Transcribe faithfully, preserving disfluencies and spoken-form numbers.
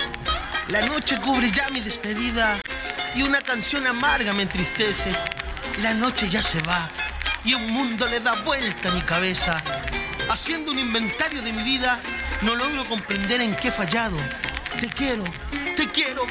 La noche cubre ya mi despedida y una canción amarga me entristece. La noche ya se va y un mundo le da vuelta a mi cabeza. Haciendo un inventario de mi vida, no logro comprender en qué he fallado. Te quiero, te quiero.